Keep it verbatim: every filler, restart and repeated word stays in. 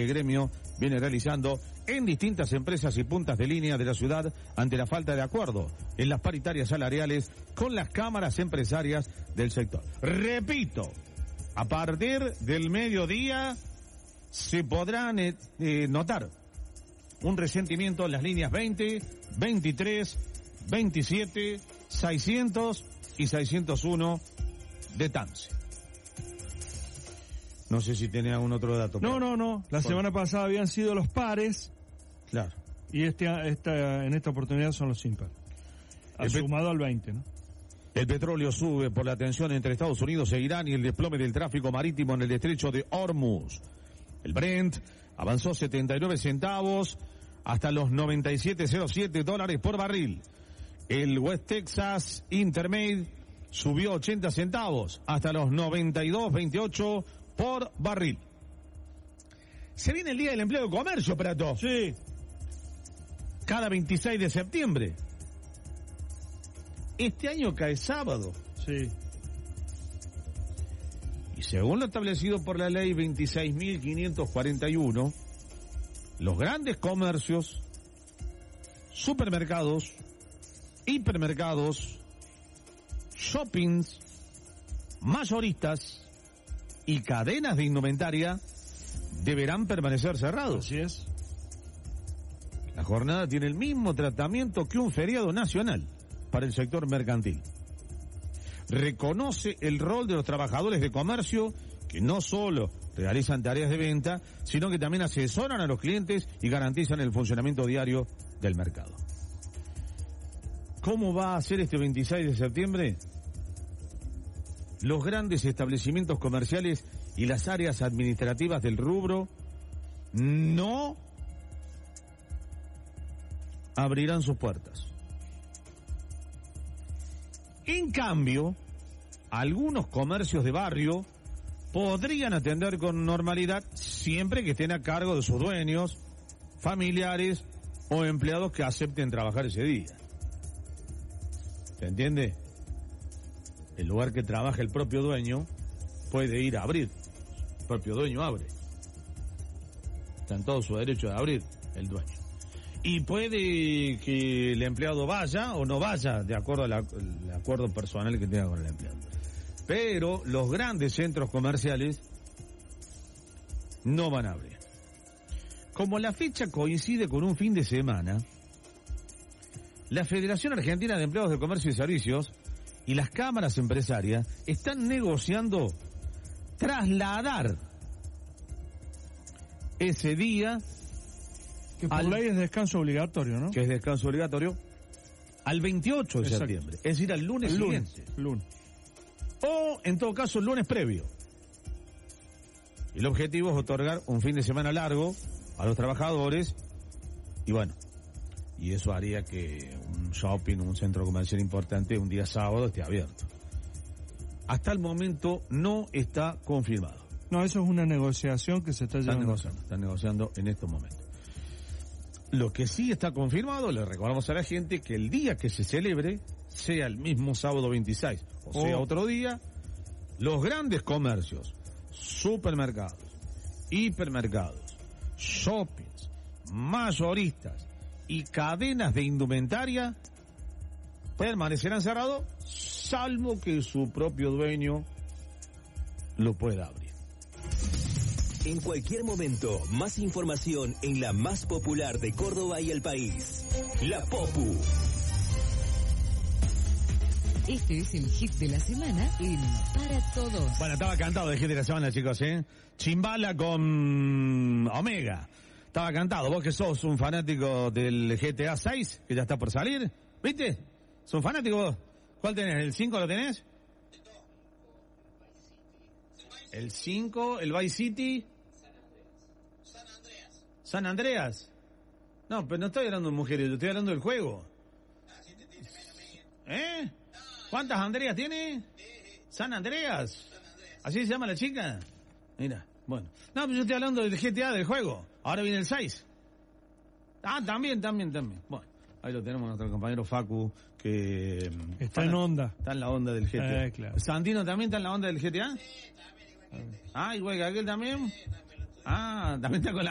El gremio viene realizando en distintas empresas y puntas de línea de la ciudad ante la falta de acuerdo en las paritarias salariales con las cámaras empresarias del sector. Repito, a partir del mediodía se podrán eh, eh, notar un resentimiento en las líneas veinte, veintitrés, veintisiete, seiscientos y seiscientos uno de TAMSE. No sé si tenía algún otro dato. No, no, no. La Por... semana pasada habían sido los pares. Claro. Y este, esta, en esta oportunidad son los impares. Sumado al veinte, ¿no? El petróleo sube por la tensión entre Estados Unidos e Irán y el desplome del tráfico marítimo en el estrecho de Hormuz. El Brent avanzó setenta y nueve centavos hasta los noventa y siete coma cero siete dólares por barril. El West Texas Intermediate subió ochenta centavos hasta los noventa y dos coma veintiocho por barril. Se viene el Día del Empleo de Comercio, Prato. Sí. Cada veintiséis de septiembre. Este año cae sábado. Sí. Y según lo establecido por la ley veintiséis mil quinientos cuarenta y uno, los grandes comercios, supermercados, hipermercados, shoppings, mayoristas y cadenas de indumentaria deberán permanecer cerrados. Así es. La jornada tiene el mismo tratamiento que un feriado nacional para el sector mercantil. Reconoce el rol de los trabajadores de comercio que no solo realizan tareas de venta, sino que también asesoran a los clientes y garantizan el funcionamiento diario del mercado. ¿Cómo va a ser este veintiséis de septiembre? Los grandes establecimientos comerciales y las áreas administrativas del rubro no abrirán sus puertas. En cambio, algunos comercios de barrio podrían atender con normalidad siempre que estén a cargo de sus dueños, familiares o empleados que acepten trabajar ese día. ¿Se entiende? El lugar que trabaja el propio dueño puede ir a abrir. El propio dueño abre. Está en todo su derecho de abrir el dueño. Y puede que el empleado vaya o no vaya de acuerdo al acuerdo personal que tenga con el empleado. Pero los grandes centros comerciales no van a abrir. Como la fecha coincide con un fin de semana, la Federación Argentina de Empleados de Comercio y Servicios y las cámaras empresarias están negociando trasladar ese día, que por al, ley es descanso obligatorio, ¿no? Que es descanso obligatorio, al veintiocho de Exacto. septiembre, es decir, al lunes, el lunes siguiente. Lunes. O, en todo caso, el lunes previo. Y el objetivo es otorgar un fin de semana largo a los trabajadores y bueno, y eso haría que un shopping, un centro comercial importante, un día sábado esté abierto. Hasta el momento no está confirmado. No, eso es una negociación que se está Están llevando. negociando, están negociando en estos momentos. Lo que sí está confirmado, le recordamos a la gente que el día que se celebre sea el mismo sábado veintiséis, o sea, Oh. otro día, los grandes comercios, supermercados, hipermercados, shoppings, mayoristas y cadenas de indumentaria permanecerán cerrados, salvo que su propio dueño lo pueda abrir. En cualquier momento, más información en la más popular de Córdoba y el país. La Popu. Este es el hit de la semana en Para Todos. Bueno, estaba cantado el hit de la semana, chicos, ¿eh? Chimbala con Omega. Estaba cantado. Vos que sos un fanático del G T A seis, que ya está por salir, ¿viste? ¿Sos un fanático vos? ¿Cuál tenés? ¿El cinco lo tenés? El cinco, el Vice City. San Andreas. San Andreas. No, pero no estoy hablando de mujeres, yo estoy hablando del juego. ¿Eh? ¿Cuántas Andreas tiene? San Andreas. ¿Así se llama la chica? Mira, bueno. No, pero yo estoy hablando del G T A del juego. Ahora viene el seis. Ah, también, también, también. Bueno, ahí lo tenemos nuestro compañero Facu, que... Está en onda. Está en la onda del G T A. Eh, claro. ¿Santino también está en la onda del G T A? Sí, también igual que Ah, igual que aquel también. Ah, también está con la